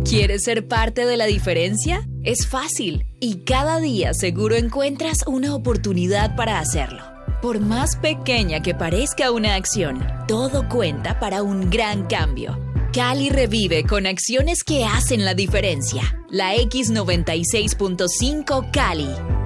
¿Quieres ser parte de la diferencia? Es fácil y cada día seguro encuentras una oportunidad para hacerlo. Por más pequeña que parezca una acción, todo cuenta para un gran cambio. Cali revive con acciones que hacen la diferencia. La X96.5 Cali.